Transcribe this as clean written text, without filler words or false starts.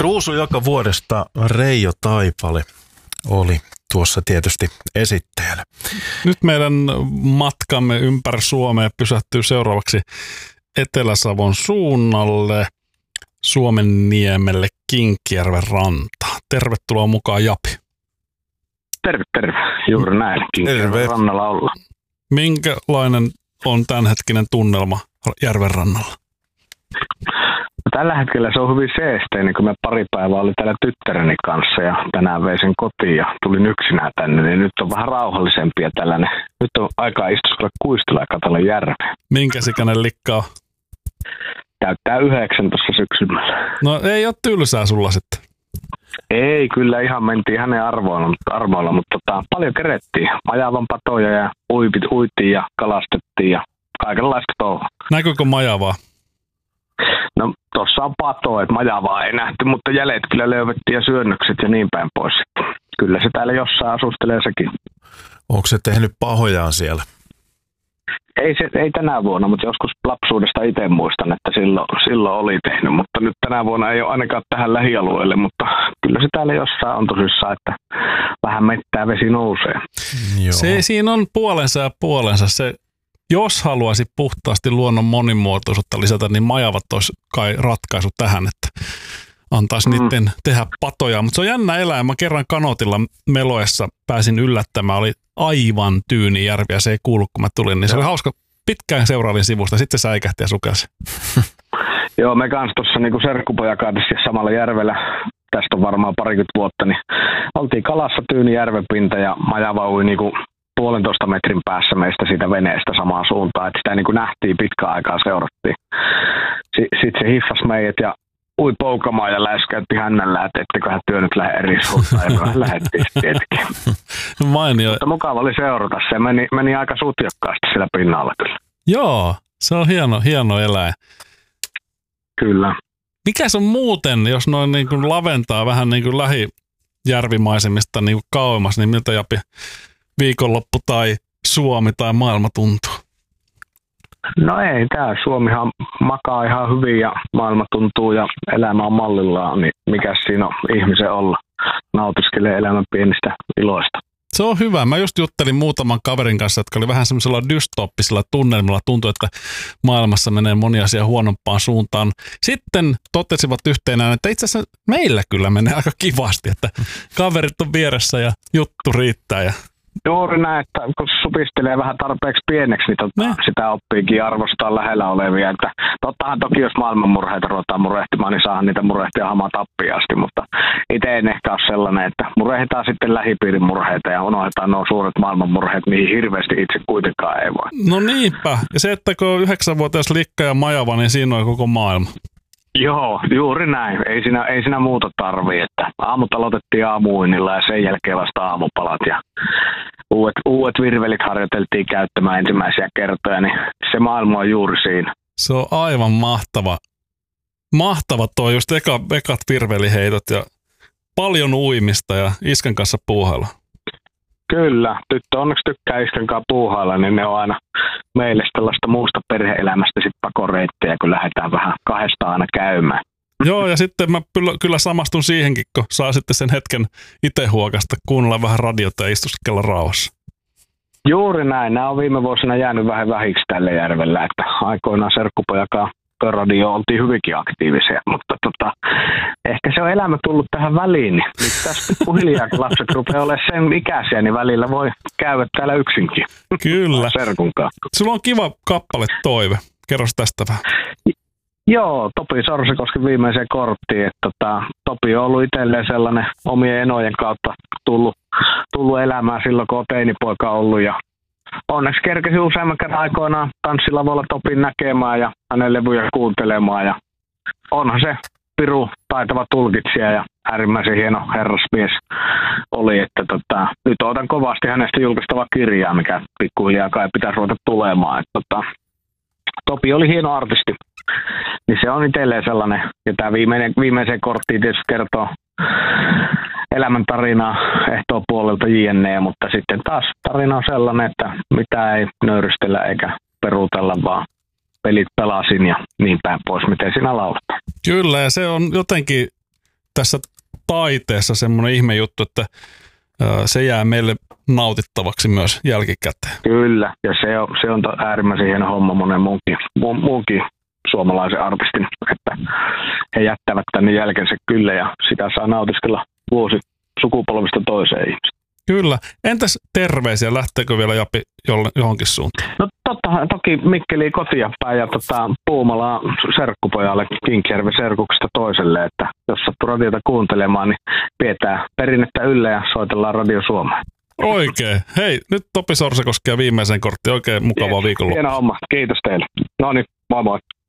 Ruusu joka vuodesta Reijo Taipale oli tuossa tietysti esittäjänä. Nyt meidän matkamme ympäri Suomea pysähtyy seuraavaksi Etelä-Savon suunnalle, Suomenniemelle, Kinkkijärven rantaan. Tervetuloa mukaan, Japi. Terve. Juuri näin. Kinkkijärven rannalla ollaan. Minkälainen on tämänhetkinen tunnelma järven rannalla? Tällä hetkellä se on hyvin seesteinen, kun me pari päivää oli täällä tyttäreni kanssa ja tänään vein sen kotiin ja tulin yksinään tänne, niin nyt on vähän rauhallisempi ja tällainen. Nyt on aikaa istuskella kuistella ja katsella järveä. Minkä sikäinen likkaa? Täyttää 9 tuossa syksyllä. No ei ole tylsää sulla sitten. Ei, kyllä ihan mentiin hänen arvoilla, mutta paljon kerettiin. Majavan patoja ja uitiin ja kalastettiin ja kaikenlaista touhua. Näkyykö majavaa? No tuossa on pato, että majavaa ei nähty, mutta jäljet kyllä löydettiin ja syönnökset ja niin päin pois. Kyllä se täällä jossain asustelee sekin. Onko se tehnyt pahojaan siellä? Ei tänä vuonna, mutta joskus lapsuudesta itse muistan, että silloin oli tehnyt, mutta nyt tänä vuonna ei ole ainakaan tähän lähialueelle, mutta kyllä se täällä jossain on tosissaan, että vähän mettää vesi nousee. Joo. Siinä on puolensa ja puolensa. Se, jos haluaisi puhtaasti luonnon monimuotoisuutta lisätä, niin majavat olisi kai ratkaisu tähän, että antaisi niiden tehdä patoja. Mutta se on jännä elämä. Mä kerran kanotilla meloessa pääsin yllättämään. Oli aivan tyyni järvi ja se ei kuulu, kun mä tulin. Niin se oli hauska. Pitkään seuraavin sivusta. Sitten se säikähti ja sukelsi. Joo, me kanssa tuossa niin serkkupojakadessa samalla järvellä. Tästä on varmaan 20 vuotta. Niin oltiin kalassa tyyni järvenpinta ja majava ui niin 1,5 metrin päässä meistä siitä veneestä samaan suuntaan. Että sitä niin kuin nähtiin pitkään aikaa, seurattiin. Sitten se hiffasi meidät ja ui poukamaan ja läiskäytti hännällä, että etteköhän työ nyt lähde eri suuntaan. Ja lähdettiin tietenkin. Mainio. Mutta mukava oli seurata. Se meni aika sutjakkaasti siellä pinnalla kyllä. Joo, se on hieno eläin. Kyllä. Mikäs on muuten, jos noin niin kuin laventaa vähän niin kuin lähijärvimaisemista niin kuin kauemmas, niin miltä, Japi, viikonloppu tai Suomi tai maailma tuntuu? No ei, tää Suomihan makaa ihan hyvin ja maailma tuntuu ja elämä on mallillaan, niin mikä siinä on ihmisen olla? Nautiskelee elämän pienistä iloista. Se on hyvä. Mä just juttelin muutaman kaverin kanssa, jotka oli vähän semmoisella dystoppisella tunnelmilla. Tuntui, että maailmassa menee moni asia huonompaan suuntaan. Sitten totesivat yhteenään, että itse asiassa meillä kyllä menee aika kivasti, että kaverit on vieressä ja juttu riittää. Ja juuri näin, että kun supistelee vähän tarpeeksi pieneksi, niin sitä oppiikin arvostaa lähellä olevia. Että tottahan toki, jos maailmanmurheita ruvetaan murehtimaan, niin saahan niitä murehtia hamaa tappiin asti, mutta itse en ehkä ole sellainen, että murehditaan sitten lähipiirin murheita ja unohdetaan nuo suuret maailmanmurheet, mihin hirveästi itse kuitenkaan ei voi. No niinpä. Ja se, että kun on 9-vuotias likka ja majava, niin siinä on koko maailma. Joo, juuri näin. Ei siinä muuta tarvii, että aamut aloitettiin aamuinnilla ja sen jälkeen vasta aamupalat ja uudet virvelit harjoiteltiin käyttämään ensimmäisiä kertoja, niin se maailma on juuri siinä. Se on aivan mahtava. Mahtava tuo just ekat virveliheitot ja paljon uimista ja iskän kanssa puuhailla. Kyllä, tyttö onneksi tykkää iskän kanssa puuhailla, niin ne on aina meille tällaista muusta perhe-elämästä sitten pakoreittejä, kun lähdetään vähän kahdestaan aina käymään. Joo, ja sitten mä kyllä samastun siihenkin, kun saa sitten sen hetken itse huokasta, kuunnella vähän radiota ja istuskella rauhassa. Juuri näin. Nämä on viime vuosina jäänyt vähän vähiksi tälle järvellä, että aikoinaan serkkupojakaan radio oltiin hyvinkin aktiivisia, mutta ehkä se on elämä tullut tähän väliin, niin nyt tästä hiljaa, kun lapset rupeaa olemaan sen ikäisiä, niin välillä voi käydä täällä yksinkin. Kyllä. Serkun kanssa. Sulla on kiva kappale Toive. Kerros tästä vähän. Joo, Topi Sorsakosken viimeiseen korttiin, että Topi on ollut itselleen sellainen omien enojen kautta tullut elämään silloin, kun on teinipoika ollut ja onneksi kerkesi useamman kerran aikoinaan tanssilavoilla Topin näkemään ja hänen levyjä kuuntelemaan ja onhan se piru taitava tulkitsija ja äärimmäisen hieno herrasmies oli, että nyt odotan kovasti hänestä julkaistava kirjaa, mikä pikkuhiljaa kai pitäisi ruveta tulemaan, että Topi oli hieno artisti. Niin se on itselleen sellainen, ja tämä viimeiseen korttiin tietysti kertoo elämäntarinaa ehtoopuolelta JNE, mutta sitten taas tarina on sellainen, että mitä ei nöyristellä eikä peruutella, vaan pelit pelasin ja niin päin pois, miten sinä laulat. Kyllä, ja se on jotenkin tässä taiteessa semmoinen ihme juttu, että se jää meille nautittavaksi myös jälkikäteen. Kyllä, ja se on äärimmäisen hieno homma monen muunkin suomalaisen artistin, että he jättävät tänne jälkensä kyllä, ja sitä saa nautiskella vuosi sukupolvista toiseen ihmiseen. Kyllä. Entäs terveisiä? Lähteekö vielä Japi johonkin suuntaan? No toki Mikkeliin kotia päin ja Puumalaa serkkupojalle Kinkijärven serkuksesta toiselle, että jos sattuu radiota kuuntelemaan, niin pidetään perinnettä yllä ja soitellaan Radio Suomeen. Oikein. Hei, nyt Topi Sorsakoski ja viimeisen kortti. Oikein mukavaa viikonloppua. Hieno homma. Kiitos teille. No niin, moi moi.